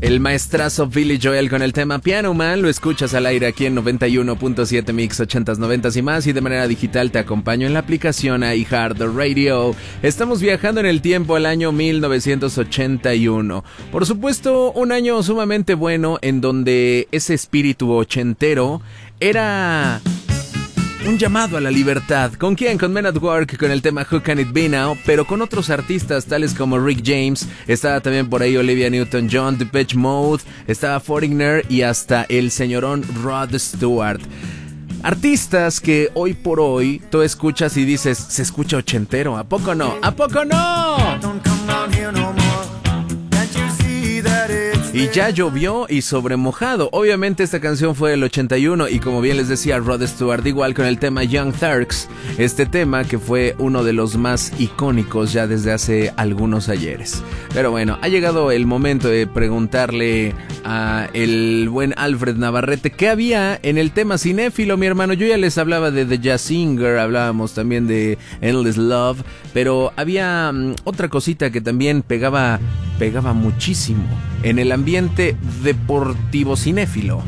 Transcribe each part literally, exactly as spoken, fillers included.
El maestrazo Billy Joel con el tema Piano Man. Lo escuchas al aire aquí en noventa y uno punto siete Mix ochentas, noventas y más. Y de manera digital te acompaño en la aplicación iHeartRadio. Estamos viajando en el tiempo al año mil novecientos ochenta y uno. Por supuesto, un año sumamente bueno en donde ese espíritu ochentero era un llamado a la libertad. ¿Con quién? Con Men at Work, con el tema Who Can It Be Now, pero con otros artistas tales como Rick James, estaba también por ahí Olivia Newton-John, Depeche Mode, estaba Foreigner y hasta el señorón Rod Stewart. Artistas que hoy por hoy tú escuchas y dices, se escucha ochentero, ¿a poco no? ¿A poco no? Y ya llovió y sobremojado. Obviamente esta canción fue del ochenta y uno y como bien les decía Rod Stewart, igual con el tema Young Turks, este tema que fue uno de los más icónicos ya desde hace algunos ayeres. Pero bueno, ha llegado el momento de preguntarle a el buen Alfred Navarrete qué había en el tema cinéfilo, mi hermano. Yo ya les hablaba de The Jazz Singer, hablábamos también de Endless Love, pero había um, otra cosita que también pegaba, pegaba muchísimo en el ambiente deportivo cinéfilo.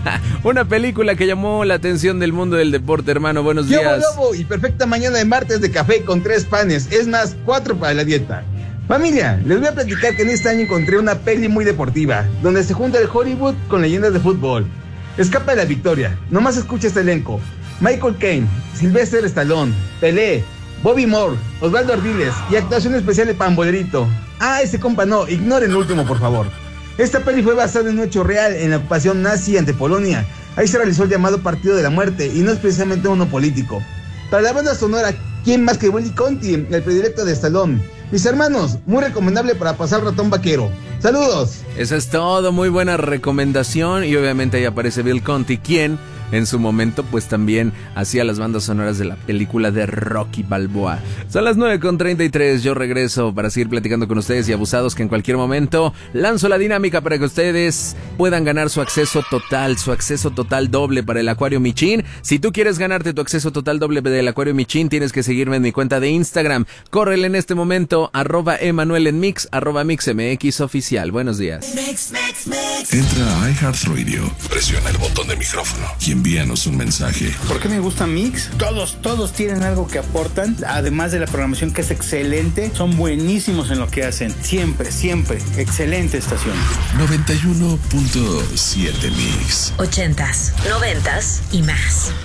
Una película que llamó la atención del mundo del deporte, hermano. Buenos días. Lobo, lobo, y perfecta mañana de martes de café con tres panes. Es más, cuatro para la dieta. Familia, les voy a platicar que en este año encontré una peli muy deportiva, donde se junta el Hollywood con leyendas de fútbol. Escapa de la victoria. Nomás escucha este elenco: Michael Caine, Sylvester Stallone, Pelé, Bobby Moore, Osvaldo Ardiles y actuación especial de Pambolerito. Ah, ese compa no, ignoren el último, por favor. Esta peli fue basada en un hecho real en la ocupación nazi ante Polonia. Ahí se realizó el llamado Partido de la Muerte y no es precisamente uno político. Para la banda sonora, ¿quién más que Willy Conti, el predilecto de Stallone? Mis hermanos, muy recomendable para pasar ratón vaquero. ¡Saludos! Eso es todo, muy buena recomendación. Y obviamente ahí aparece Bill Conti, quien en su momento pues también hacía las bandas sonoras de la película de Rocky Balboa. Son las nueve con treinta y tres, yo regreso para seguir platicando con ustedes y abusados que en cualquier momento lanzo la dinámica para que ustedes puedan ganar su acceso total, su acceso total doble para el Acuario Michin. Si tú quieres ganarte tu acceso total doble del Acuario Michin, tienes que seguirme en mi cuenta de Instagram. Córrele en este momento, arroba Emanuel en Mix, arroba MixMX oficial. Buenos días. Mix, mix, mix. Entra a iHeartRadio, presiona el botón de micrófono y envíanos un mensaje. ¿Por qué me gusta Mix? Todos, todos tienen algo que aportan, además de la programación que es excelente, son buenísimos en lo que hacen. Siempre, siempre, excelente estación. noventa y uno punto siete Mix. Ochentas, noventas y más.